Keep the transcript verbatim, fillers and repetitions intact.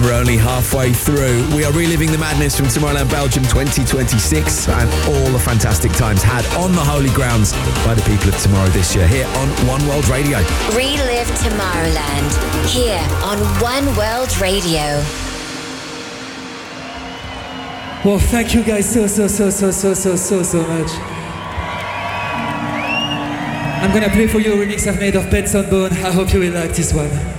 we're only halfway through. We are reliving the madness from Tomorrowland Belgium twenty twenty-six and all the fantastic times had on the holy grounds by the people of Tomorrow this year here on One World Radio. Relive Tomorrowland here on One World Radio. Well, thank you guys so, so, so, so, so, so, so, so much. I'm gonna play for you a remix I've made of Pets on Bone. I hope you will like this one.